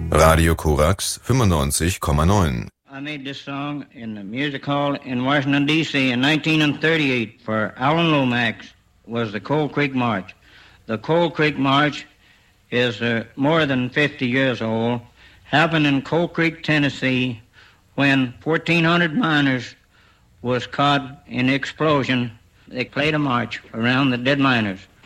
Radio Korax 95,9. I made this song in the music hall in Washington, D.C. in 1938 for Alan Lomax, was the Coal Creek March. The Coal Creek March is more than 50 years old, happened in Coal Creek, Tennessee, when 1,400 miners was caught in the explosion. They played a march around the dead miners.